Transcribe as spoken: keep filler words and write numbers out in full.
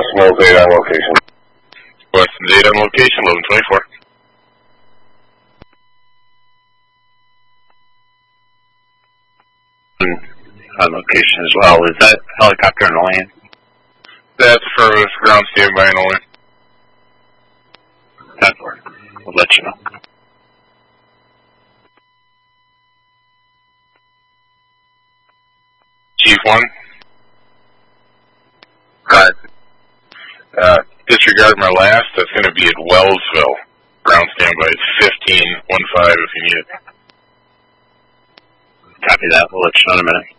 Westmore's eight on location. Weston's eight on location, eleven twenty-four. On location as well. Is that helicopter on the land? That's affirmative, ground standby and only. ten four. We'll let you know. Chief one. Go ahead. Uh, disregard my last, that's going to be at Wellsville. Ground standby is fifteen one five if you need it. Copy that. We'll let you know in a minute.